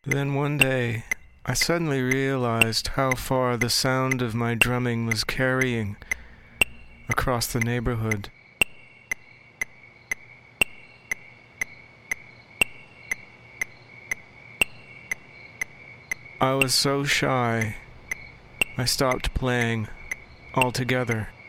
Then one day, I suddenly realized how far the sound of my drumming was carrying across the neighborhood. I was so shy, I stopped playing altogether.